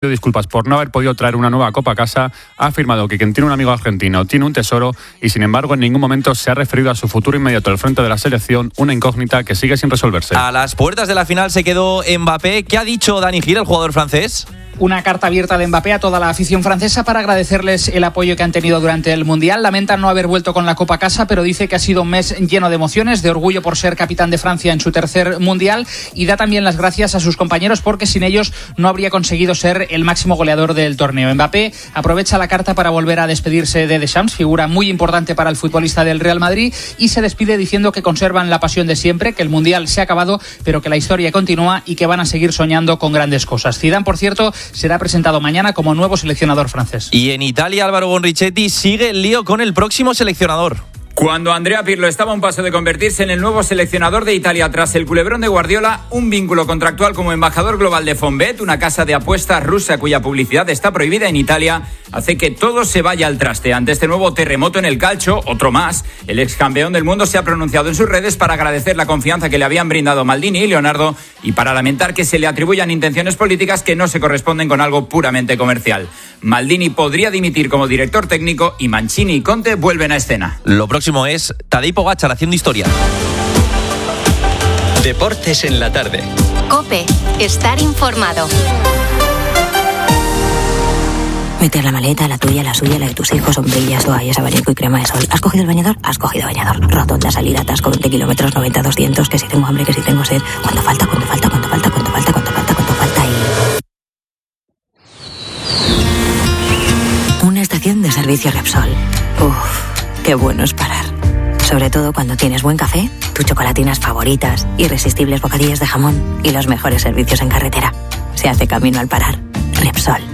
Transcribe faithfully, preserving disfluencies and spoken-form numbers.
disculpas por no haber podido traer una nueva copa a casa, ha afirmado que quien tiene un amigo argentino tiene un tesoro y sin embargo en ningún momento se ha referido a su futuro inmediato al frente de la selección, una incógnita que sigue sin resolverse. A las puertas de la final se quedó Mbappé. ¿Qué ha dicho Dani Gil, el jugador francés? Una carta abierta de Mbappé a toda la afición francesa para agradecerles el apoyo que han tenido durante el Mundial. Lamenta no haber vuelto con la Copa a casa, pero dice que ha sido un mes lleno de emociones, de orgullo por ser capitán de Francia en su tercer Mundial, y da también las gracias a sus compañeros porque sin ellos no habría conseguido ser el máximo goleador del torneo. Mbappé aprovecha la carta para volver a despedirse de Deschamps, figura muy importante para el futbolista del Real Madrid, y se despide diciendo que conservan la pasión de siempre, que el Mundial se ha acabado, pero que la historia continúa y que van a seguir soñando con grandes cosas. Zidane, por cierto, será presentado mañana como nuevo seleccionador francés. Y en Italia, Álvaro Bonrichetti, sigue el lío con el próximo seleccionador. Cuando Andrea Pirlo estaba a un paso de convertirse en el nuevo seleccionador de Italia tras el culebrón de Guardiola, un vínculo contractual como embajador global de Fonbet, una casa de apuestas rusa cuya publicidad está prohibida en Italia, hace que todo se vaya al traste. Ante este nuevo terremoto en el calcio, otro más, el ex campeón del mundo se ha pronunciado en sus redes para agradecer la confianza que le habían brindado Maldini y Leonardo y para lamentar que se le atribuyan intenciones políticas que no se corresponden con algo puramente comercial. Maldini podría dimitir como director técnico y Mancini y Conte vuelven a escena. Lo próximo es Tadej Pogačar haciendo historia. Deportes en la tarde. COPE. Estar informado. Meter la maleta, la tuya, la suya, la de tus hijos, sombrillas, toallas, abanico y crema de sol. ¿Has cogido el bañador? Has cogido bañador. Rotonda, salida, atasco, veinte kilómetros, noventa, doscientos, que si tengo hambre, que si tengo sed. ¿Cuánto falta? ¿Cuánto falta? ¿Cuánto falta? ¿Cuánto falta? ¿Cuánto falta? ¿Cuánto falta? Y... una estación de servicio Repsol. Uff, qué bueno es parar. Sobre todo cuando tienes buen café, tus chocolatinas favoritas, irresistibles bocadillos de jamón y los mejores servicios en carretera. Se hace camino al parar. Repsol.